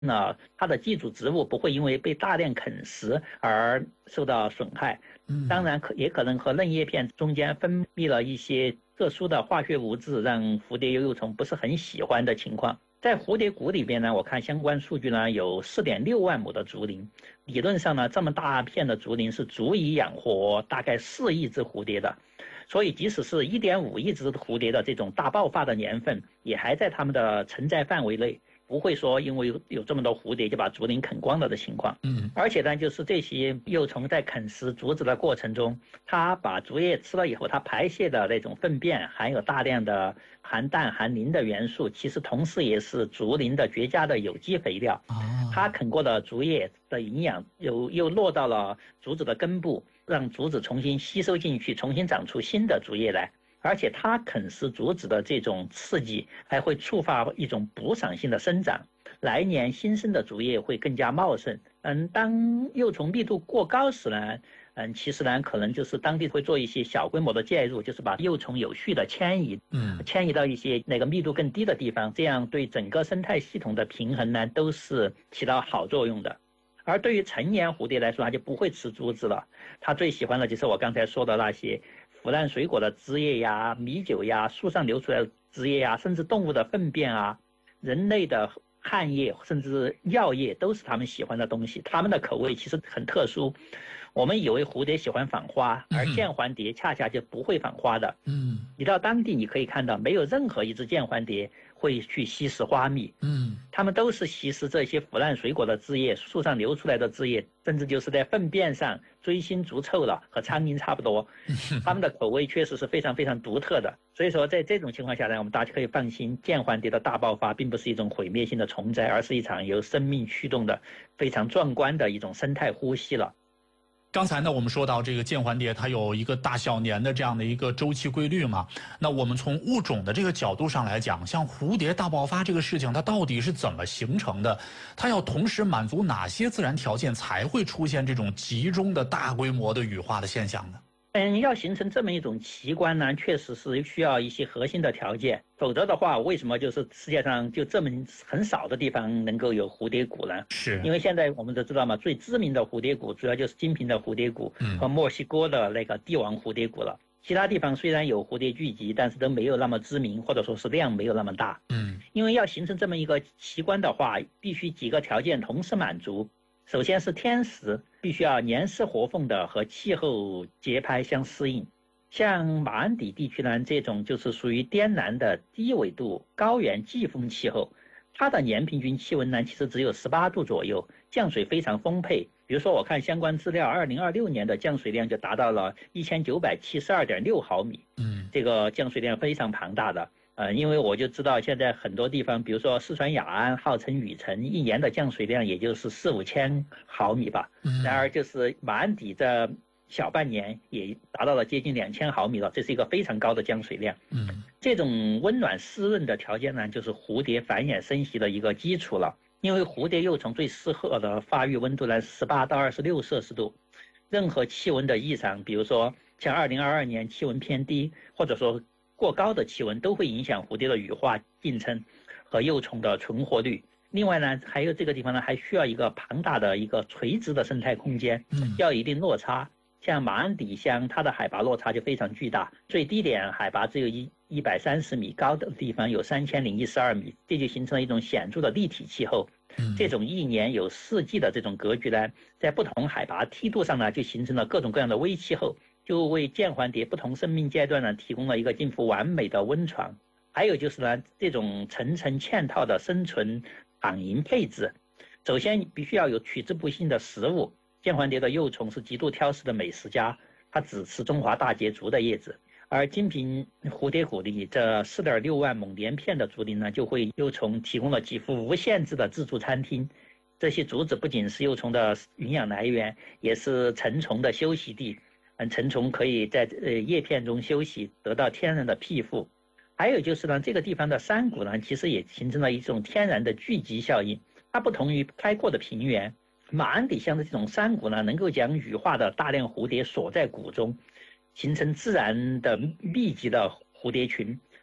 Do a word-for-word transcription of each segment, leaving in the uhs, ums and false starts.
那它的寄主植物不会因为被大量啃食而受到损害。当然可也可能和嫩叶片中间分泌了一些特殊的化学物质，让蝴蝶幼虫不是很喜欢的情况。在蝴蝶谷里边呢，我看相关数据呢，有 四点六万亩的竹林，理论上呢，这么大片的竹林是足以养活大概四亿只蝴蝶的。所以即使是 一点五亿只蝴蝶的这种大爆发的年份，也还在它们的承载范围内，不会说因为有有这么多蝴蝶就把竹林啃光了的情况。嗯，而且呢，就是这些幼虫在啃食竹子的过程中，它把竹叶吃了以后，它排泄的那种粪便含有大量的含氮含磷的元素，其实同时也是竹林的绝佳的有机肥料。它啃过的竹叶的营养又又落到了竹子的根部，让竹子重新吸收进去，重新长出新的竹叶来。而且它啃食竹子的这种刺激还会触发一种补赏性的生长，来年新生的竹叶会更加茂盛。嗯，当幼虫密度过高时呢，嗯，其实呢可能就是当地会做一些小规模的介入，就是把幼虫有序的迁移，嗯，迁移到一些那个密度更低的地方，这样对整个生态系统的平衡呢都是起到好作用的。而对于成年蝴蝶来说，它就不会吃竹子了，它最喜欢的就是我刚才说的那些腐烂水果的汁液呀、米酒呀、树上流出来的汁液呀，甚至动物的粪便啊、人类的汗液甚至药液都是他们喜欢的东西。他们的口味其实很特殊，我们以为蝴蝶喜欢访花，而剑环蝶恰恰就不会访花的。嗯，你到当地你可以看到，没有任何一只剑环蝶会去吸食花蜜。嗯，它们都是吸食这些腐烂水果的汁液、树上流出来的汁液，甚至就是在粪便上追星逐臭了，和苍蝇差不多。它们的口味确实是非常非常独特的。所以说在这种情况下呢，我们大家可以放心，剑环蝶的大爆发并不是一种毁灭性的虫灾，而是一场由生命驱动的非常壮观的一种生态呼吸了。 刚才呢，我们说到这个剑环蝶，它有一个大小年的这样的一个周期规律嘛。那我们从物种的这个角度上来讲，像蝴蝶大爆发这个事情，它到底是怎么形成的？它要同时满足哪些自然条件才会出现这种集中的大规模的羽化的现象呢？ 嗯，要形成这么一种奇观呢，确实是需要一些核心的条件，否则的话，为什么就是世界上就这么很少的地方能够有蝴蝶谷呢？是因为现在我们都知道嘛，最知名的蝴蝶谷主要就是金平的蝴蝶谷和墨西哥的那个帝王蝴蝶谷了。其他地方虽然有蝴蝶聚集，但是都没有那么知名，或者说是量没有那么大。嗯，因为要形成这么一个奇观的话，必须几个条件同时满足。首先是天时，必须要年湿活凤的和气候节拍相适应。像马鞍底地区呢，这种就是属于滇南的低纬度高原季风气候，它的年平均气温呢其实只有十八度左右，降水非常丰沛。比如说我看相关资料，二零二六年的降水量就达到了一千九百七十二点六毫米，嗯，这个降水量非常庞大的。呃，因为我就知道现在很多地方，比如说四川雅安号称雨城，一年的降水量也就是四五千毫米吧。然而就是马鞍底这小半年也达到了接近两千毫米了，这是一个非常高的降水量。嗯，这种温暖湿润的条件呢，就是蝴蝶繁衍生息的一个基础了。因为蝴蝶幼虫最适合的发育温度呢，十八到二十六摄氏度。任何气温的异常，比如说像二零二二年气温偏低，或者说过高的气温，都会影响蝴蝶的羽化进程和幼虫的存活率。另外呢，还有这个地方呢，还需要一个庞大的一个垂直的生态空间，要有一定落差。像马鞍底乡，它的海拔落差就非常巨大，最低点海拔只有一一百三十米，高的地方有三千零一十二米，这就形成了一种显著的立体气候。这种一年有四季的这种格局呢，在不同海拔梯度上呢，就形成了各种各样的微气候，就为剑环蝶不同生命阶段呢提供了一个近乎完美的温床。还有就是呢，这种层层嵌套的生存躺营配置，首先必须要有取之不尽的食物。剑环蝶的幼虫是极度挑食的美食家，它只吃中华大节竹的叶子。而金平蝴蝶谷里这 四点六万亩连片的竹林呢，就为幼虫提供了几乎无限制的自助餐厅。这些竹子不仅是幼虫的营养来源，也是成虫的休息地。嗯，成虫可以在呃叶片中休息，得到天然的庇护。还有就是呢，这个地方的山谷呢，其实也形成了一种天然的聚集效应。它不同于开阔的平原，马鞍底乡的这种山谷呢，能够将羽化的大量蝴蝶锁在谷中，形成自然的密集的蝴蝶群，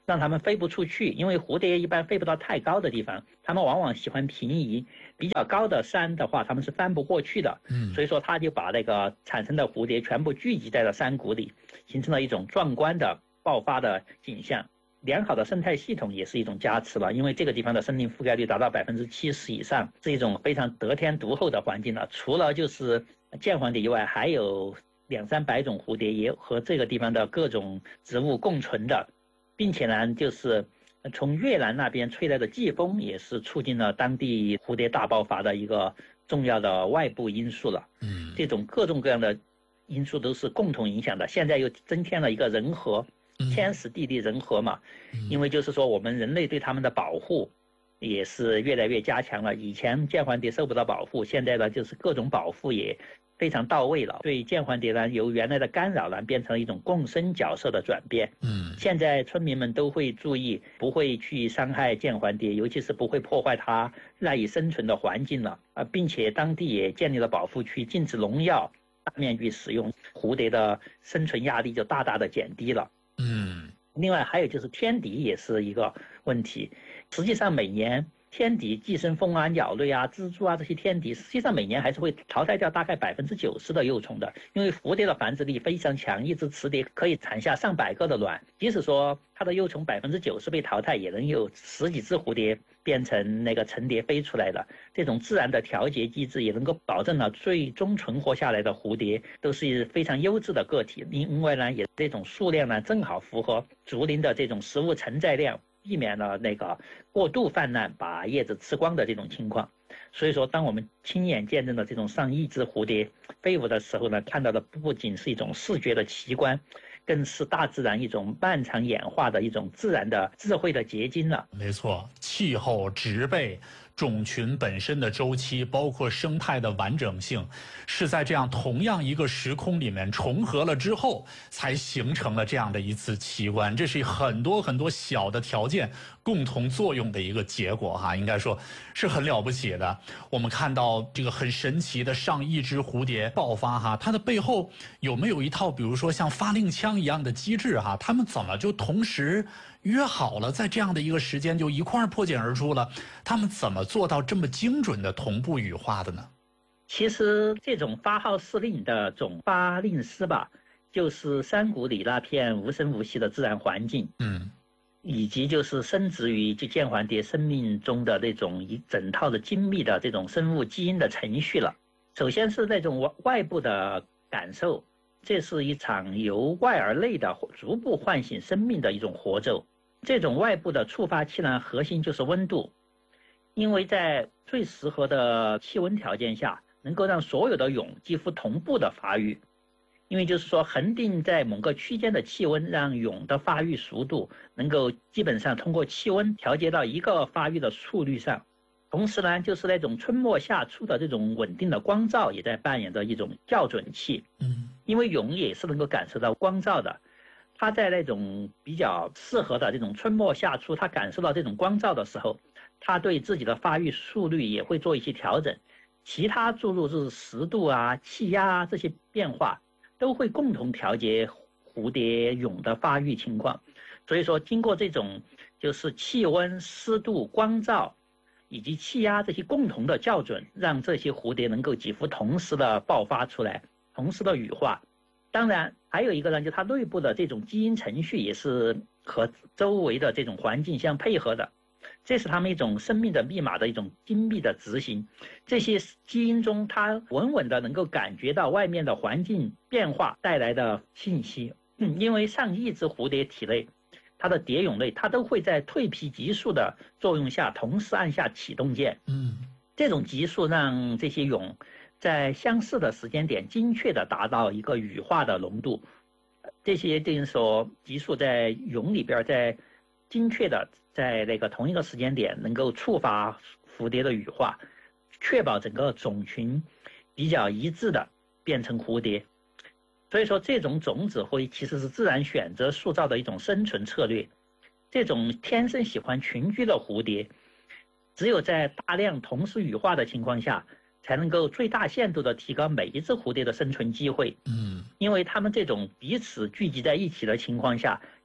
让它们飞不出去，因为蝴蝶一般飞不到太高的地方，它们往往喜欢平移，比较高的山的话，它们是翻不过去的。嗯，所以说它就把那个产生的蝴蝶全部聚集在了山谷里，形成了一种壮观的爆发的景象。良好的生态系统也是一种加持了，因为这个地方的森林覆盖率达到百分之七十以上，是一种非常得天独厚的环境了。除了就是剑环蝶以外，还有两三百种蝴蝶也和这个地方的各种植物共存的，并且呢，就是从越南那边吹来的季风也是促进了当地蝴蝶大爆发的一个重要的外部因素了。嗯，这种各种各样的因素都是共同影响的。现在又增添了一个人和。天时地利人和嘛，因为就是说我们人类对它们的保护也是越来越加强了。以前剑环蝶受不到保护，现在呢就是各种保护也非常到位了。对剑环蝶呢，由原来的干扰呢变成了一种共生角色的转变。嗯，现在村民们都会注意，不会去伤害剑环蝶，尤其是不会破坏它赖以生存的环境了啊，并且当地也建立了保护区，禁止农药大面积使用，蝴蝶的生存压力就大大的减低了。嗯，另外还有就是天敌也是一个问题。实际上每年天敌寄生蜂啊、鸟类啊、蜘蛛啊这些天敌，实际上每年还是会淘汰掉大概百分之九十的幼虫的。因为蝴蝶的繁殖力非常强，一只雌蝶可以产下上百个的卵，即使说它的幼虫百分之九十被淘汰，也能有十几只蝴蝶变成那个成蝶飞出来的。这种自然的调节机制也能够保证了最终存活下来的蝴蝶都是非常优质的个体。另外呢，也这种数量呢正好符合竹林的这种食物承载量，避免了那个过度泛滥把叶子吃光的这种情况。所以说当我们亲眼见证了这种上亿只蝴蝶飞舞的时候呢，看到的不仅是一种视觉的奇观，更是大自然一种漫长演化的一种自然的智慧的结晶了。 没错，气候、植被、种群本身的周期，包括生态的完整性，是在这样同样一个时空里面重合了之后，才形成了这样的一次奇观。这是很多很多小的条件共同作用的一个结果哈，应该说是很了不起的。我们看到这个很神奇的上亿只蝴蝶爆发哈，它的背后有没有一套比如说像发令枪一样的机制哈？他们怎么就同时约好了在这样的一个时间就一块破茧而出了？他们怎么做到这么精准的同步羽化的呢？ 其实这种发号施令的总发令师吧，就是山谷里那片无声无息的自然环境，嗯，以及就是深植于就剑环蝶生命中的那种一整套的精密的这种生物基因的程序了。首先是那种外部的感受，这是一场由外而内的逐步唤醒生命的一种活奏。这种外部的触发器呢，核心就是温度，因为在最适合的气温条件下，能够让所有的蛹几乎同步的发育。因为就是说恒定在某个区间的气温，让蛹的发育速度能够基本上通过气温调节到一个发育的速率上。同时呢，就是那种春末夏初的这种稳定的光照也在扮演着一种校准器。嗯，因为蛹也是能够感受到光照的，它在那种比较适合的这种春末夏初，它感受到这种光照的时候，它对自己的发育速率也会做一些调整。其他注入就是湿度啊、气压啊这些变化，都会共同调节蝴蝶蛹的发育情况。所以说经过这种就是气温、湿度、光照以及气压这些共同的校准，让这些蝴蝶能够几乎同时的爆发出来，同时的羽化。当然还有一个呢，就它内部的这种基因程序也是和周围的这种环境相配合的，这是他们一种生命的密码的一种精密的执行。这些基因中它稳稳的能够感觉到外面的环境变化带来的信息。嗯，因为上亿只蝴蝶体内，它的蝶蛹类它都会在蜕皮激素的作用下同时按下启动键。嗯，这种激素让这些蛹在相似的时间点精确的达到一个羽化的浓度。这些等于说激素在蛹里边在精确的在那个同一个时间点能够触发蝴蝶的羽化，确保整个种群比较一致的变成蝴蝶。所以说这种种子会其实是自然选择塑造的一种生存策略。这种天生喜欢群居的蝴蝶，只有在大量同时羽化的情况下，才能够最大限度的提高每一只蝴蝶的生存机会。嗯，因为它们这种彼此聚集在一起的情况下，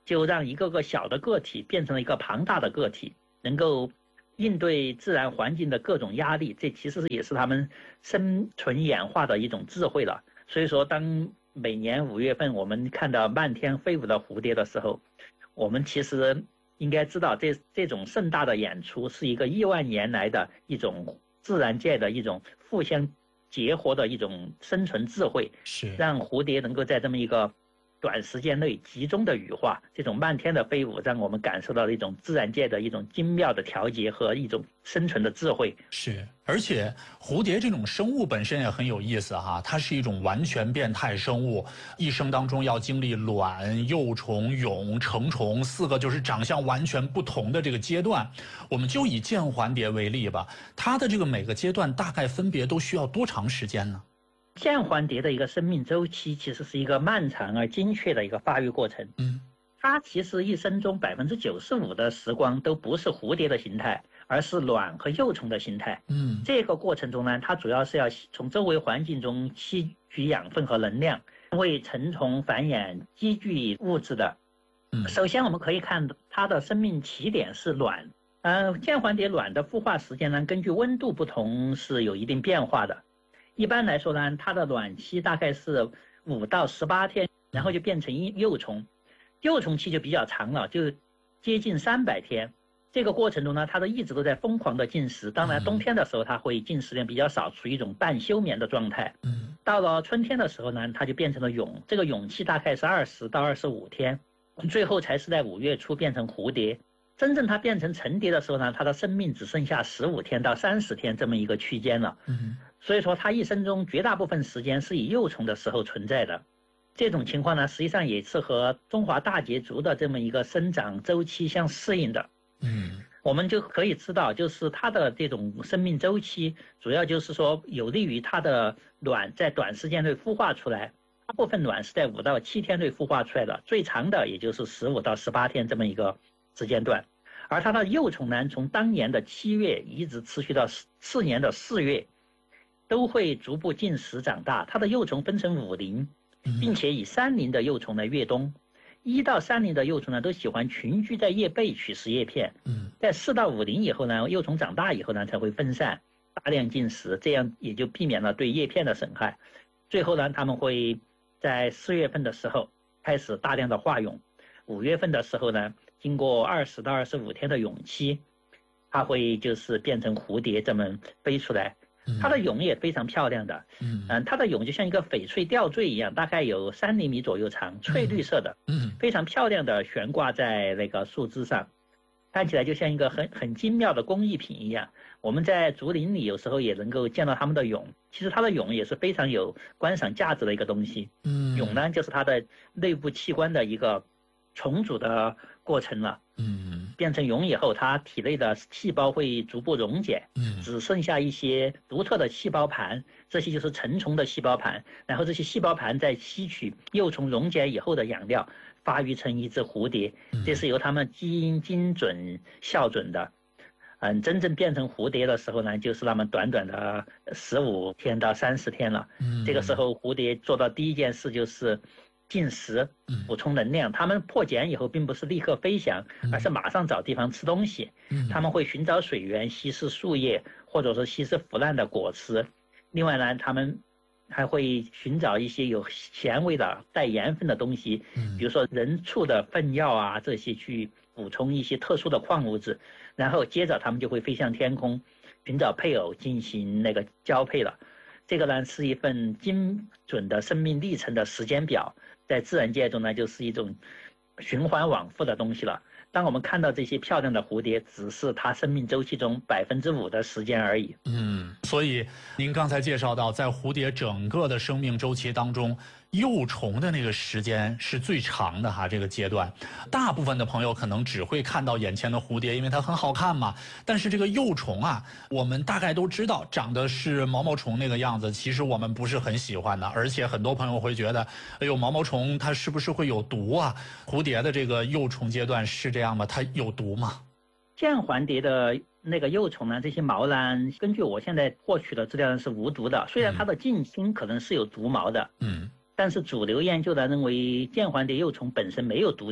就让一个个小的个体变成了一个庞大的个体，能够应对自然环境的各种压力，这其实也是他们生存演化的一种智慧了。所以说，当每年五月份我们看到漫天飞舞的蝴蝶的时候，我们其实应该知道这这种盛大的演出是一个亿万年来的一种自然界的一种互相结合的一种生存智慧， 是让蝴蝶能够在这么一个短时间内集中的羽化，这种漫天的飞舞让我们感受到了一种自然界的一种精妙的调节和一种生存的智慧。 是，而且蝴蝶这种生物本身也很有意思哈，它是一种完全变态生物，一生当中要经历卵、幼虫、蛹、成虫四个就是长相完全不同的这个阶段。我们就以剑环蝶为例吧，它的这个每个阶段大概分别都需要多长时间呢？ 剑环蝶的一个生命周期其实是一个漫长而精确的一个发育过程。 嗯， 它其实一生中百分之九十五的时光都不是蝴蝶的形态，而是卵和幼虫的形态。 嗯， 这个过程中呢，它主要是要从周围环境中吸取养分和能量，为成虫繁衍积聚物质的。 嗯， 首先我们可以看它的生命起点是卵。呃，剑环蝶卵的孵化时间呢，根据温度不同是有一定变化的。一般来说呢，它的卵期大概是五到十八天，然后就变成幼虫，幼虫期就比较长了，就接近三百天。这个过程中呢，它的一直都在疯狂的进食，当然冬天的时候它会进食量比较少，处于一种半休眠的状态。 嗯， 到了春天的时候呢，它就变成了蛹，这个蛹期大概是二十到二十五天，最后才是在五月初变成蝴蝶。真正它变成成蝶的时候呢，它的生命只剩下十五天到三十天这么一个区间了。 嗯， 所以说它一生中绝大部分时间是以幼虫的时候存在的。这种情况呢，实际上也是和中华大节族的这么一个生长周期相适应的。 嗯， 我们就可以知道，就是它的这种生命周期，主要就是说有利于它的卵在短时间内孵化出来。大部分卵是在五到七天内孵化出来的，最长的也就是十五到十八天这么一个时间段。而它的幼虫呢，从当年的七月一直持续到次年的四月，都会逐步进食长大。它的幼虫分成五龄，并且以三龄的幼虫来越冬。一到三龄的幼虫呢，都喜欢群居在叶背取食叶片。 嗯， 在四到五龄以后呢，幼虫长大以后呢，才会分散，大量进食，这样也就避免了对叶片的损害。最后呢，他们会在四月份的时候开始大量的化蛹，五月份的时候呢，经过二十到二十五天的蛹期，它会就是变成蝴蝶这么飞出来。它的蛹也非常漂亮的，嗯，嗯它的蛹就像一个翡翠吊坠一样，大概有三厘米左右长，翠绿色的，嗯，非常漂亮的悬挂在那个树枝上，看起来就像一个很很精妙的工艺品一样。我们在竹林里有时候也能够见到它们的蛹，其实它的蛹也是非常有观赏价值的一个东西。嗯，蛹呢就是它的内部器官的一个重组的过程了。嗯，变成蛹以后，它体内的细胞会逐步溶解，嗯，只剩下一些独特的细胞盘，这些就是成虫的细胞盘。然后这些细胞盘在吸取幼虫溶解以后的养料，发育成一只蝴蝶。这是由它们基因精准校准的。嗯，真正变成蝴蝶的时候呢，就是那么短短的十五天到三十天了。嗯，这个时候蝴蝶做到第一件事就是进食，补充能量。他们破茧以后，并不是立刻飞翔，而是马上找地方吃东西。他们会寻找水源，吸食树叶，或者说吸食腐烂的果实。另外呢，他们还会寻找一些有咸味的、带盐分的东西，比如说人畜的粪尿啊，这些去补充一些特殊的矿物质。然后接着他们就会飞向天空，寻找配偶进行那个交配了。这个呢是一份精准的生命历程的时间表，在自然界中呢就是一种循环往复的东西了。当我们看到这些漂亮的蝴蝶，只是它生命周期中百分之五的时间而已。 嗯，所以您刚才介绍到，在蝴蝶整个的生命周期当中，幼虫的那个时间是最长的哈，这个阶段。大部分的朋友可能只会看到眼前的蝴蝶，因为它很好看嘛。但是这个幼虫啊，我们大概都知道长得是毛毛虫那个样子，其实我们不是很喜欢的。而且很多朋友会觉得，哎呦，毛毛虫它是不是会有毒啊？蝴蝶的这个幼虫阶段是这样吗？它有毒吗？ 剑环蝶的那个幼虫呢，这些毛呢，根据我现在获取的资料是无毒的，虽然它的近亲可能是有毒毛的，嗯，但是主流研究呢认为剑环蝶幼虫本身没有毒性，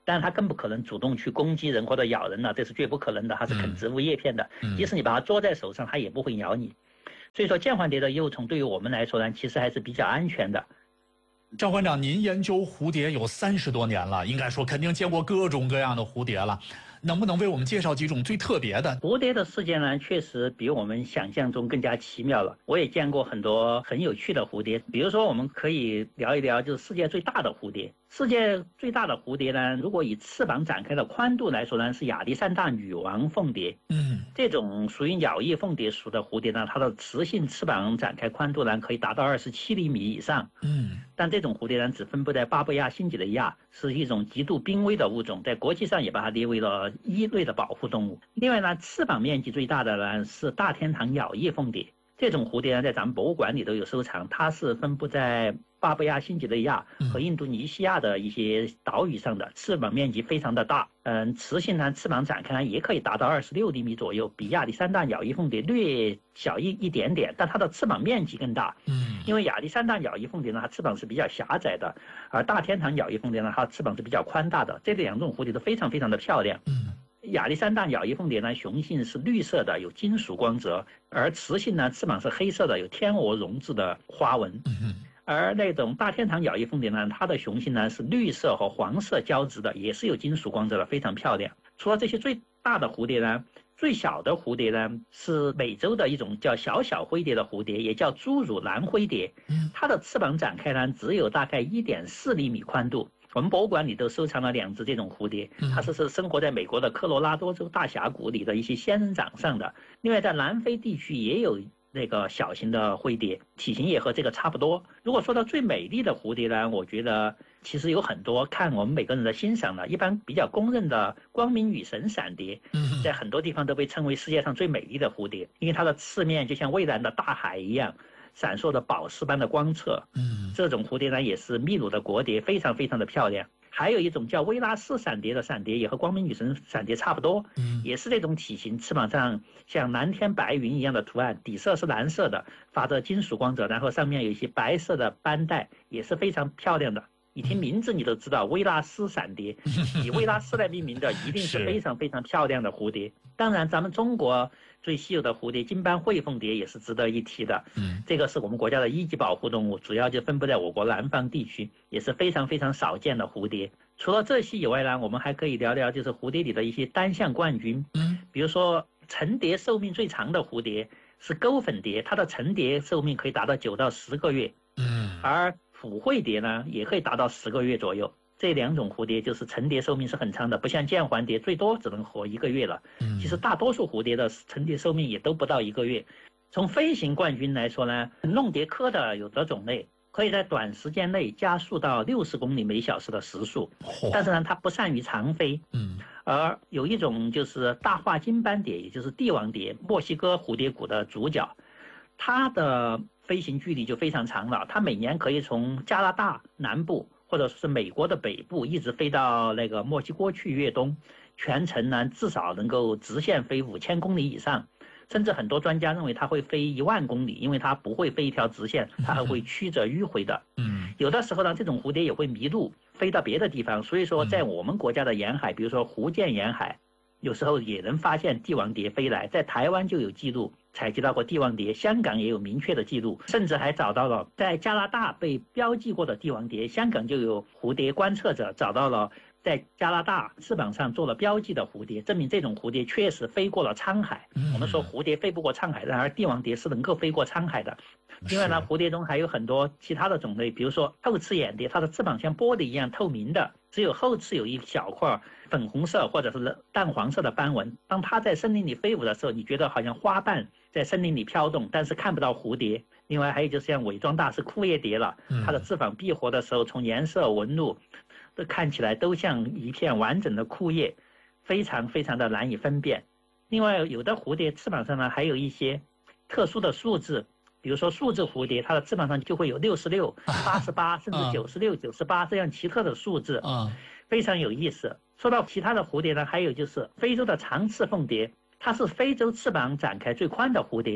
但它更不可能主动去攻击人或者咬人了，这是绝不可能的，它是啃植物叶片的， 嗯、 即使你把它捉在手上，它也不会咬你。所以说剑环蝶的幼虫对于我们来说呢，其实还是比较安全的。 赵馆长，您研究蝴蝶有三十多年了，应该说肯定见过各种各样的蝴蝶了，能不能为我们介绍几种最特别的？ 蝴蝶的世界呢，确实比我们想象中更加奇妙了。我也见过很多很有趣的蝴蝶，比如说我们可以聊一聊，就是世界最大的蝴蝶。世界最大的蝴蝶呢，如果以翅膀展开的宽度来说呢，是亚历山大女王凤蝶。 嗯， 这种属于鸟叶凤蝶属的蝴蝶呢，它的雌性翅膀展开宽度呢，可以达到二十七厘米以上。 嗯， 但这种蝴蝶呢，只分布在巴布亚新几内亚，是一种极度濒危的物种，在国际上也把它列为了一类的保护动物。另外呢，翅膀面积最大的呢是大天堂鸟叶凤蝶。这种蝴蝶呢，在咱们博物馆里都有收藏，它是分布在巴布亚新几内亚和印度尼西亚的一些岛屿上的，翅膀面积非常的大。嗯，雌性呢，翅膀展开呢也可以达到二十六厘米左右，比亚历山大鸟叶凤蝶略小一一点点，但它的翅膀面积更大。 嗯， 因为亚历山大鸟叶凤蝶呢，它翅膀是比较狭窄的，而大天堂鸟叶凤蝶呢，它翅膀是比较宽大的。这两种蝴蝶都非常非常的漂亮。 嗯。 亚历山大鸟叶凤蝶呢，雄性是绿色的，有金属光泽，而雌性呢，翅膀是黑色的，有天鹅绒质的花纹。 嗯， 而那种大天堂鸟叶凤蝶呢，它的雄性呢是绿色和黄色交织的，也是有金属光泽的，非常漂亮。除了这些最大的蝴蝶呢，最小的蝴蝶呢是美洲的一种叫小小灰蝶的蝴蝶，也叫侏儒蓝灰蝶。它的翅膀展开呢只有大概 一点四厘米宽度。我们博物馆里都收藏了两只这种蝴蝶，它是是生活在美国的科罗拉多州大峡谷里的一些仙人掌上的。另外在南非地区也有那个小型的灰蝶，体型也和这个差不多。如果说到最美丽的蝴蝶呢，我觉得其实有很多，看我们每个人的欣赏了。一般比较公认的光明女神闪蝶，在很多地方都被称为世界上最美丽的蝴蝶，因为它的翅面就像蔚蓝的大海一样，闪烁的宝石般的光澈。嗯，这种蝴蝶呢也是秘鲁的国蝶，非常非常的漂亮。还有一种叫威拉斯闪蝶的闪蝶，也和光明女神闪蝶差不多，嗯，也是这种体型，翅膀上像蓝天白云一样的图案，底色是蓝色的，发着金属光泽，然后上面有一些白色的斑带，也是非常漂亮的。一听名字你都知道，威拉斯闪蝶，以威拉斯来命名的，一定是非常非常漂亮的蝴蝶。当然，咱们中国最稀有的蝴蝶金斑喙凤蝶也是值得一提的。嗯，这个是我们国家的一级保护动物，主要就分布在我国南方地区，也是非常非常少见的蝴蝶。除了这些以外呢，我们还可以聊聊就是蝴蝶里的一些单项冠军。嗯，比如说成蝶寿命最长的蝴蝶是钩粉蝶，它的成蝶寿命可以达到九到十个月。嗯，而普惠蝶呢也可以达到十个月左右。这两种蝴蝶就是成蝶寿命是很长的，不像剑环蝶最多只能活一个月了。嗯，其实大多数蝴蝶的成蝶寿命也都不到一个月。从飞行冠军来说呢，弄蝶科的有的种类可以在短时间内加速到六十公里每小时的时速，但是呢它不善于长飞。嗯，而有一种就是大化金斑蝶，也就是帝王蝶，墨西哥蝴蝶谷的主角，它的飞行距离就非常长了，它每年可以从加拿大南部或者是美国的北部一直飞到那个墨西哥去越冬，全程呢至少能够直线飞五千公里以上，甚至很多专家认为它会飞一万公里，因为它不会飞一条直线，它还会曲折迂回的。嗯，有的时候呢，这种蝴蝶也会迷路，飞到别的地方。所以说，在我们国家的沿海，比如说福建沿海，有时候也能发现帝王蝶飞来。在台湾就有记录采集到过帝王蝶，香港也有明确的记录，甚至还找到了在加拿大被标记过的帝王蝶，香港就有蝴蝶观测者找到了在加拿大翅膀上做了标记的蝴蝶，证明这种蝴蝶确实飞过了沧海。我们说蝴蝶飞不过沧海，然而帝王蝶是能够飞过沧海的。另外呢，蝴蝶中还有很多其他的种类，比如说后翅眼蝶，它的翅膀像玻璃一样透明的，只有后翅有一小块粉红色或者是淡黄色的斑纹。当它在森林里飞舞的时候，你觉得好像花瓣在森林里飘动，但是看不到蝴蝶。另外还有就是像伪装大师枯叶蝶了，它的翅膀闭合的时候，从颜色纹路都看起来都像一片完整的枯叶，非常非常的难以分辨。另外有的蝴蝶翅膀上呢还有一些特殊的数字，比如说数字蝴蝶，它的翅膀上就会有六十六、八十八，甚至九十六、九十八这样奇特的数字，非常有意思。说到其他的蝴蝶呢，还有就是非洲的长翅凤蝶，它是非洲翅膀展开最宽的蝴蝶，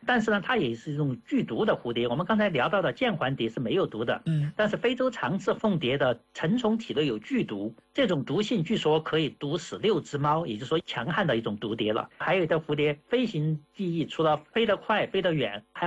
但是呢，它也是一种剧毒的蝴蝶。我们刚才聊到的剑环蝶是没有毒的， 嗯， 但是非洲长翅凤蝶的成虫体内有剧毒，这种毒性据说可以毒死六只猫，也就是说强悍的一种毒蝶了。还有一条蝴蝶飞行技艺，除了飞得快、飞得远，还